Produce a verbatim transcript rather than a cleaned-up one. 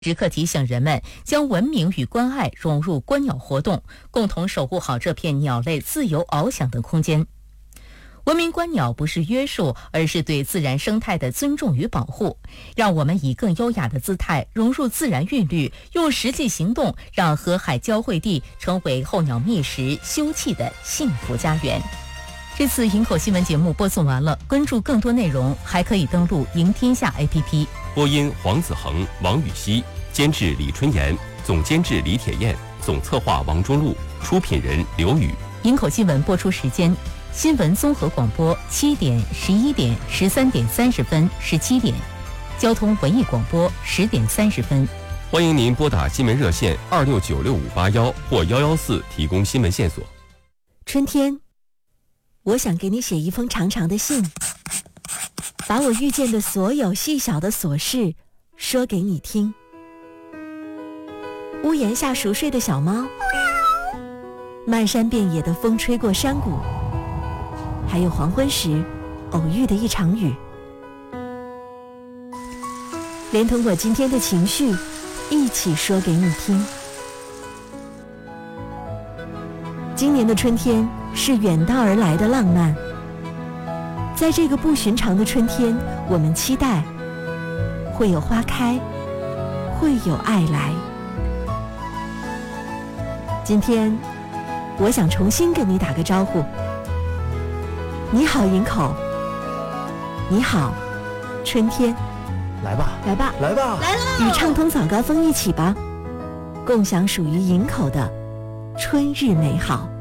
时刻提醒人们将文明与关爱融入观鸟活动，共同守护好这片鸟类自由翱翔的空间。文明观鸟不是约束，而是对自然生态的尊重与保护。让我们以更优雅的姿态融入自然韵律，用实际行动让河海交汇地成为候鸟觅食休憩的幸福家园。这次营口新闻节目播送完了，关注更多内容还可以登录赢天下 A P P。 播音黄子恒、王禹锡，监制李春妍，总监制李铁燕，总策划王中路，出品人刘宇。 营口新闻播出时间：新闻综合广播七点、十一点、十三点三十分、十七点；交通文艺广播十点三十分。 欢迎您拨打新闻热线二六九六五八幺或幺幺四提供新闻线索。 春天，我想给你写一封长长的信，把我遇见的所有细小的琐事说给你听。屋檐下熟睡的小猫，漫山遍野的风吹过山谷，还有黄昏时偶遇的一场雨，连同我今天的情绪一起说给你听。今年的春天是远道而来的浪漫，在这个不寻常的春天，我们期待会有花开，会有爱来。今天我想重新跟你打个招呼，你好营口，你好春天， 来吧来吧来吧来了，与畅通早高峰一起吧，共享属于营口的春日美好。